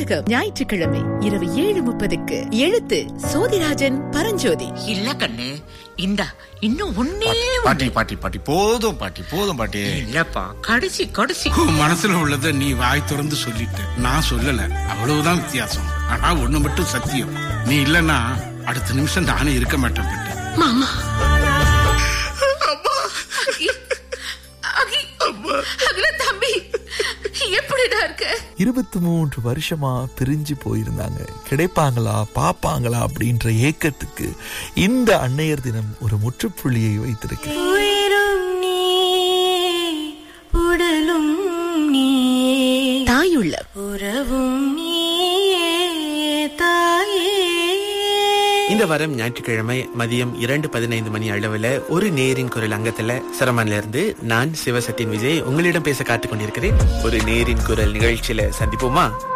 நாடகம் ஞாயிற்றுக்கிழமை இரவு 7:30க்கு. எழுத்து சோதிராஜன் பரஞ்சோதி. இல்ல கண்ணு, இந்தா இன்னும் ஒன்னே பாட்டி பாட்டி பாட்டி போதும் பாட்டி, போதும் பாட்டி. இல்லப்பா, கடைசி கடைசி. உன் மனசுல உள்ளத நீ வாய் திறந்து சொல்லிட்ட, நான் சொல்லல, அவ்வளவுதான் வித்தியாசம். ஆனா ஒண்ணு மட்டும் சத்தியம், நீ இல்லன்னா அடுத்த நிமிஷம் நானே இருக்க மாட்டேன் பெட்டு. மாமா, தம்பி எப்படிடா இருக்க? 23 வருஷமா பிரிஞ்சு போயிருந்தாங்க. கிடைப்பாங்களா பாப்பாங்களா அப்படின்ற ஏக்கத்துக்கு இந்த அன்னையர் தினம் ஒரு முற்றுப்புள்ளியை வைத்திருக்கு. தாயுள்ள இந்த வாரம் ஞாயிற்றுக்கிழமை மதியம் 2:15 மணி அளவுல ஒரு நேரின் குரல் அங்கத்துல சிரமன்ல இருந்து நான் சிவசத்தின் விஜய் உங்களிடம் பேச காத்துக் கொண்டிருக்கிறேன். ஒரு நேரின் குரல் நிகழ்ச்சியில சந்திப்போமா?